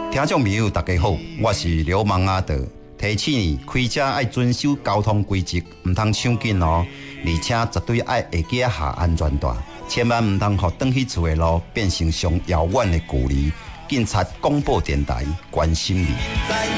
听众朋友，大家好，我是流氓阿德，提醒你开车爱遵守交通规则，唔通抢紧哦，而且绝对爱下架下安全带，千万唔通互转去厝的路变成上遥远的距离。警察广播电台关心你。